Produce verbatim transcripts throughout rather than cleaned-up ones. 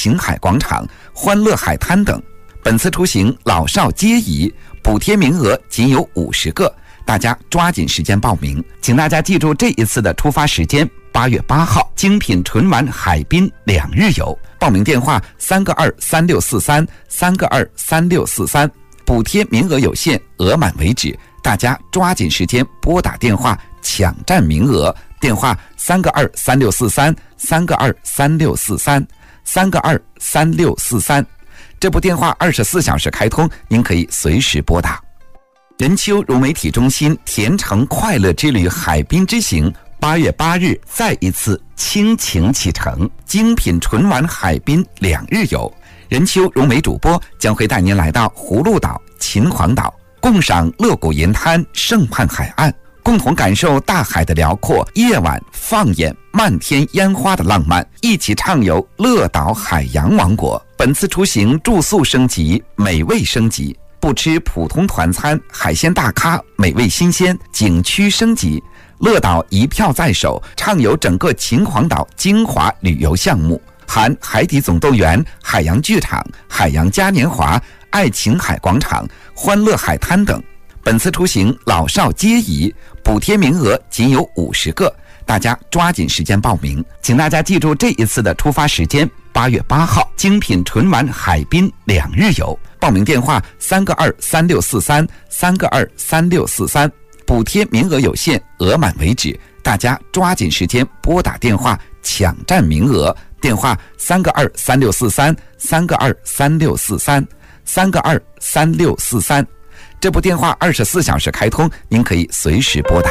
琴海广场、欢乐海滩等。本次出行老少皆宜，补贴名额仅有五十个，大家抓紧时间报名。请大家记住这一次的出发时间，八月八号，精品纯玩海滨两日游。报名电话三个二三六四三三个二三六四三，补贴名额有限，额满为止，大家抓紧时间拨打电话抢占名额。电话三个二三六四三三个二三六四三三个二三六四三。这部电话二十四小时开通，您可以随时拨打。任丘融媒体中心甜橙快乐之旅海滨之行，八月八日再一次倾情启程，精品纯玩海滨两日游。任丘融媒主播将会带您来到葫芦岛、秦皇岛，共赏乐谷银滩、胜畔海岸，共同感受大海的辽阔，夜晚放眼漫天烟花的浪漫，一起畅游乐岛海洋王国。本次出行住宿升级，美味升级，不吃普通团餐，海鲜大咖，美味新鲜，景区升级。乐岛一票在手，畅游整个秦皇岛精华旅游项目，含海底总动员、海洋剧场、海洋嘉年华、爱琴海广场、欢乐海滩等。本次出行老少皆宜，补贴名额仅有五十个，大家抓紧时间报名。请大家记住这一次的出发时间，八月八号，精品纯玩海滨两日游。报名电话三个二三六四三三个二三六四三，补贴名额有限，额满为止，大家抓紧时间拨打电话抢占名额。电话三个二三六四三三个二三六四三三个二三六四三。这部电话二十四小时开通，您可以随时拨打。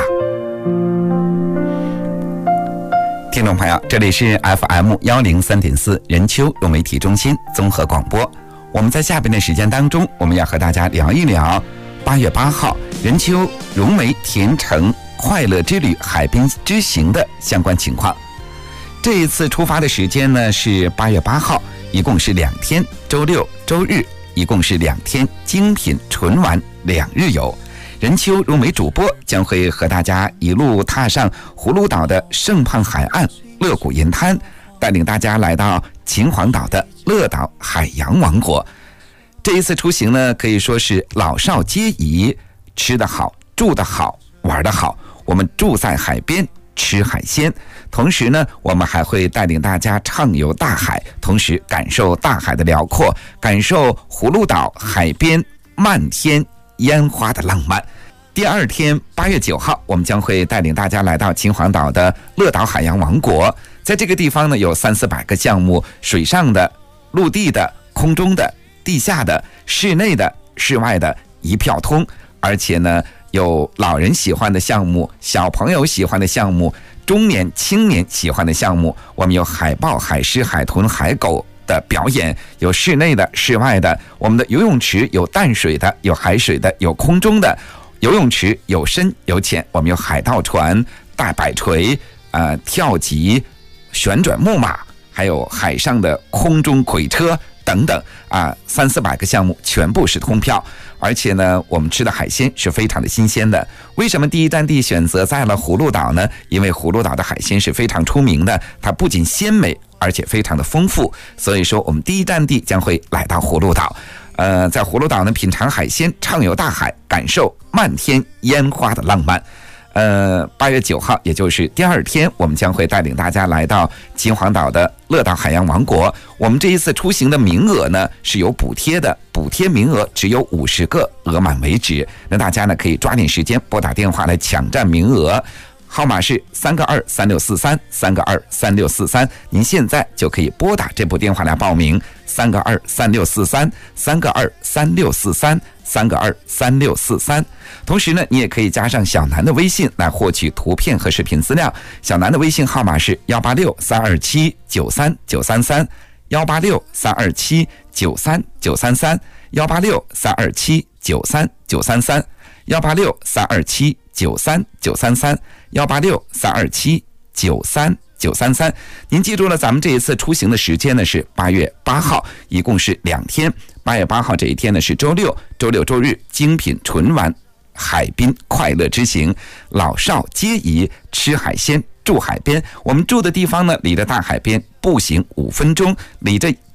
听众朋友，这里是 F M 一零三点四 任丘融媒体中心综合广播。我们在下边的时间当中，我们要和大家聊一聊八月八号任丘融媒甜橙快乐之旅海滨之行的相关情况。这一次出发的时间呢是八月八号，一共是两天，周六、周日，一共是两天，精品纯玩两日游。任丘融媒主播将会和大家一路踏上葫芦岛的胜畔海岸、乐谷银滩，带领大家来到秦皇岛的乐岛海洋王国。这一次出行呢，可以说是老少皆宜，吃得好，住得好，玩得好。我们住在海边，吃海鲜，同时呢，我们还会带领大家畅游大海，同时感受大海的辽阔，感受葫芦岛海边漫天烟花的浪漫。第二天八月九号，我们将会带领大家来到秦皇岛的乐岛海洋王国。在这个地方呢，有三四百个项目，水上的、陆地的、空中的、地下的、室内的、室外的，一票通。而且呢，有老人喜欢的项目，小朋友喜欢的项目，中年青年喜欢的项目。我们有海豹、海狮、海豚、海狗的表演，有室内的、室外的。我们的游泳池有淡水的，有海水的，有空中的。游泳池有深有浅，我们有海盗船、大摆锤、呃跳级、旋转木马，还有海上的空中轨车等等啊，三四百个项目全部是通票。而且呢，我们吃的海鲜是非常的新鲜的。为什么第一站地选择在了葫芦岛呢？因为葫芦岛的海鲜是非常出名的，它不仅鲜美，而且非常的丰富。所以说，我们第一站地将会来到葫芦岛。呃，在葫芦岛呢，品尝海鲜，畅游大海，感受漫天烟花的浪漫。呃，八月九号，也就是第二天，我们将会带领大家来到秦皇岛的乐岛海洋王国。我们这一次出行的名额呢是有补贴的，补贴名额只有五十个，额满为止。那大家呢可以抓紧时间拨打电话来抢占名额。号码是三个二三六四三三个二三六四三，您现在就可以拨打这部电话来报名。三个二三六四三三个二三六四三三个二三六四三。同时呢，你也可以加上小南的微信来获取图片和视频资料。小南的微信号码是幺八六三二七九三九三三幺八六三二七九三九三三幺八六三二七九三九三三幺八六三二七九三九三三幺八六三二七九三九三三。您记住了，咱们这一次出行的时间呢是八月八号，一共是两天。八月八号这一天呢是周六，周六周日精品纯玩海滨快乐之行，老少皆宜，吃海鲜，住海边。我们住的地方呢离着大海边步行五分钟，离着